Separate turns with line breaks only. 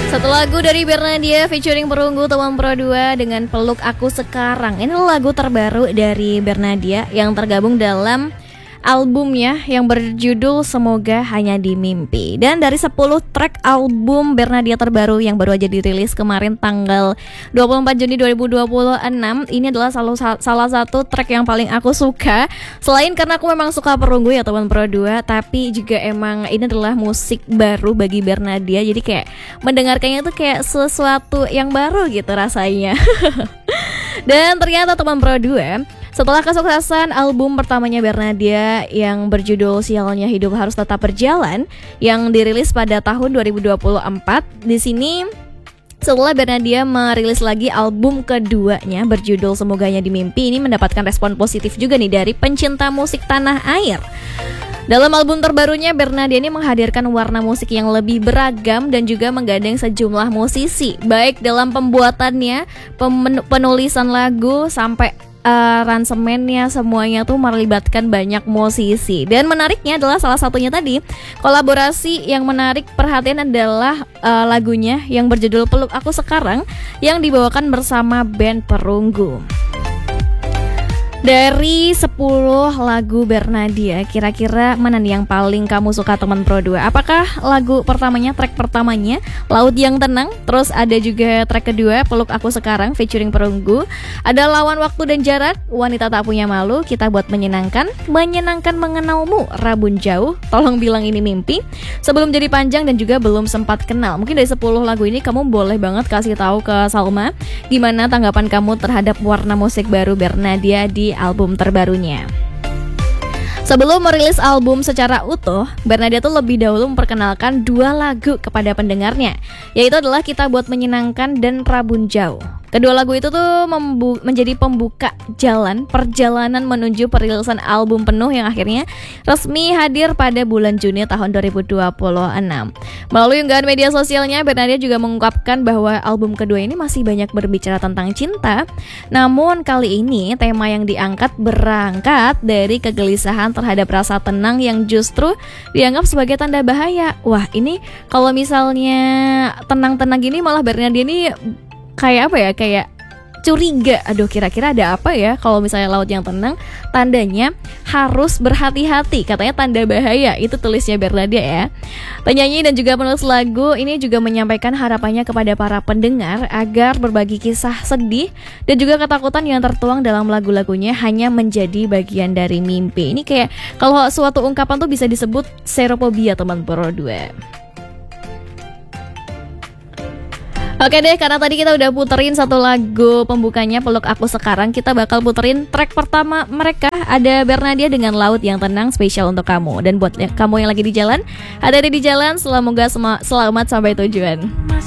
Satu lagu dari Bernadia featuring Perunggu teman Pro 2 dengan Peluk Aku Sekarang. Ini lagu terbaru dari Bernadia yang tergabung dalam albumnya yang berjudul Semoga Hanya di Mimpi. Dan dari 10 track album Bernadia terbaru yang baru aja dirilis kemarin tanggal 24 Juni 2026, ini adalah salah satu track yang paling aku suka. Selain karena aku memang suka Perunggu ya teman Pro 2, tapi juga emang ini adalah musik baru bagi Bernadia. Jadi kayak mendengarkannya tuh kayak sesuatu yang baru gitu rasanya. Dan ternyata teman Pro 2, setelah kesuksesan album pertamanya Bernadia yang berjudul Sialnya Hidup Harus Tetap Berjalan yang dirilis pada tahun 2024, di sini setelah Bernadia merilis lagi album keduanya berjudul Semoganya di Mimpi, ini mendapatkan respon positif juga nih dari pencinta musik tanah air. Dalam album terbarunya, Bernadia ini menghadirkan warna musik yang lebih beragam dan juga menggandeng sejumlah musisi, baik dalam pembuatannya, penulisan lagu, sampai aransemennya, semuanya tuh melibatkan banyak musisi. Dan menariknya adalah salah satunya tadi, kolaborasi yang menarik perhatian adalah lagunya yang berjudul Peluk Aku Sekarang yang dibawakan bersama band Perunggu. Dari 10 lagu Bernadia, kira-kira mana nih yang paling kamu suka teman Pro 2? Apakah lagu pertamanya, track pertamanya Laut Yang Tenang, terus ada juga track kedua Peluk Aku Sekarang featuring Perunggu, ada Lawan Waktu dan Jarak, Wanita Tak Punya Malu, Kita Buat Menyenangkan Mengenalmu, Rabun Jauh, Tolong Bilang Ini Mimpi, Sebelum Jadi Panjang, dan juga Belum Sempat Kenal. Mungkin dari 10 lagu ini kamu boleh banget kasih tahu ke Salma gimana tanggapan kamu terhadap warna musik baru Bernadia di album terbarunya. Sebelum merilis album secara utuh, Bernadia tuh lebih dahulu memperkenalkan 2 lagu kepada pendengarnya, yaitu adalah Kita Buat Menyenangkan dan Rabun Jauh. Kedua lagu itu tuh menjadi pembuka jalan perjalanan menuju perilisan album penuh yang akhirnya resmi hadir pada bulan Juni tahun 2026. Melalui unggahan media sosialnya, Bernadia juga mengungkapkan bahwa album kedua ini masih banyak berbicara tentang cinta. Namun kali ini tema yang diangkat berangkat dari kegelisahan terhadap rasa tenang yang justru dianggap sebagai tanda bahaya. Wah, ini kalau misalnya tenang-tenang gini malah Bernadia ini kayak apa ya, kayak curiga. Aduh, kira-kira ada apa ya kalau misalnya laut yang tenang, tandanya harus berhati-hati, katanya tanda bahaya. Itu tulisnya Bernadia ya. Penyanyi dan juga penulis lagu ini juga menyampaikan harapannya kepada para pendengar agar berbagi kisah sedih dan juga ketakutan yang tertuang dalam lagu-lagunya hanya menjadi bagian dari mimpi. Ini kayak kalau suatu ungkapan tuh bisa disebut serophobia teman Pro 2. Oke deh, karena tadi kita udah puterin satu lagu pembukanya Peluk Aku Sekarang, kita bakal puterin track pertama mereka. Ada Bernadia dengan Laut Yang Tenang, spesial untuk kamu. Dan buat kamu yang lagi di jalan, ada di jalan, semoga selamat sampai tujuan.